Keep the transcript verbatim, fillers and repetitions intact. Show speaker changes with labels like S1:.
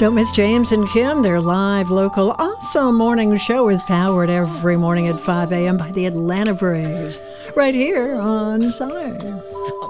S1: Don't miss James and Kim. Their live, local, awesome morning show is powered every morning at five a.m. by the Atlanta Braves, right here on Sire.